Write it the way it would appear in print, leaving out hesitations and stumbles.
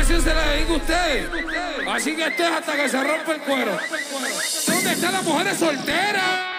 canción se la dedico a ustedes. Así que esto es hasta que se rompa el cuero. ¿Dónde están las mujeres solteras?